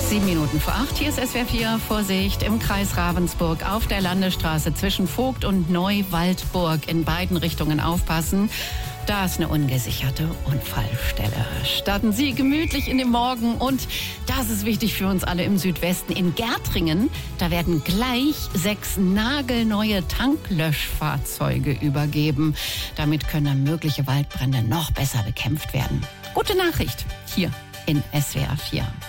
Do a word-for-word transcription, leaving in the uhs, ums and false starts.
Sieben Minuten vor acht, hier ist S W R vier, Vorsicht im Kreis Ravensburg auf der Landesstraße zwischen Vogt und Neuwaldburg. In beiden Richtungen aufpassen. Da ist eine ungesicherte Unfallstelle. Starten Sie gemütlich in den Morgen und das ist wichtig für uns alle im Südwesten. In Gärtringen, da werden gleich sechs nagelneue Tanklöschfahrzeuge übergeben. Damit können mögliche Waldbrände noch besser bekämpft werden. Gute Nachricht hier in S W R vier.